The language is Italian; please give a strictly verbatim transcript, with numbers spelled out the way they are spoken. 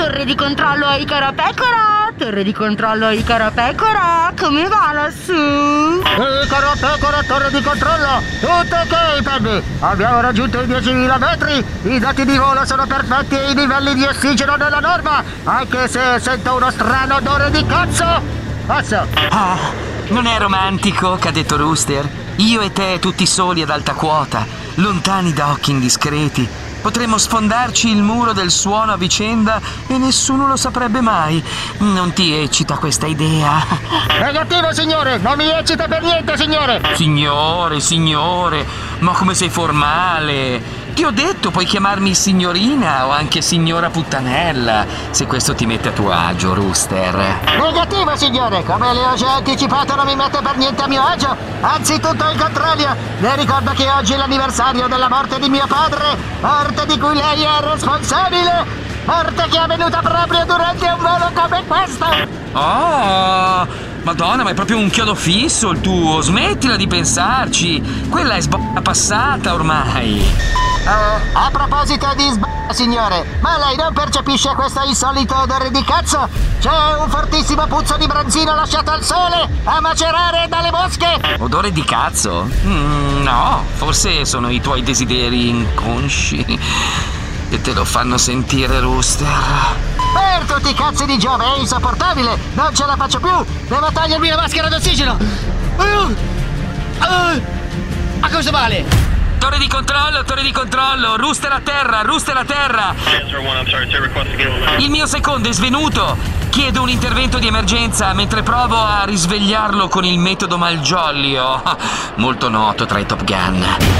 Torre di controllo ai Carapecora! Torre di controllo ai Carapecora! Come va lassù? I Carapecora, torre di controllo! Tutto ok, Penny! Abbiamo raggiunto i diecimila metri! I dati di volo sono perfetti e i livelli di ossigeno nella norma! Anche se sento uno strano odore di cazzo! Passa! Ah, non è romantico, cadetto Rooster? Io e te tutti soli ad alta quota, lontani da occhi indiscreti. Potremmo sfondarci il muro del suono a vicenda e nessuno lo saprebbe mai. Non ti eccita questa idea? Negativo, signore! Non mi eccita per niente, signore! Signore, signore, ma come sei formale! Ti ho detto, puoi chiamarmi signorina o anche signora puttanella, se questo ti mette a tuo agio, Rooster. Negativo, signore! Come le ho già anticipato, non mi mette per niente a mio agio! Anzi, tutto il contrario! Le ricordo che oggi è l'anniversario della morte di mio padre, morte di cui lei è responsabile! Morte che è avvenuta proprio durante un volo come questo! Oh, Madonna, ma è proprio un chiodo fisso il tuo! Smettila di pensarci! Quella è sbocca passata ormai! Uh, a proposito di sb... signore, ma lei non percepisce questo insolito odore di cazzo? C'è un fortissimo puzzo di branzino lasciato al sole a macerare dalle mosche! Odore di cazzo? Mm, no, forse sono i tuoi desideri inconsci che te lo fanno sentire, Rooster. Per tutti i cazzi di Giove, è insopportabile! Non ce la faccio più! Devo togliermi la maschera d'ossigeno! Uh, uh, a cosa vale? Torre di controllo, torre di controllo! Rooster a terra, Rooster a terra! Il mio secondo è svenuto! Chiedo un intervento di emergenza mentre provo a risvegliarlo con il metodo Malgioglio, molto noto tra i Top Gun.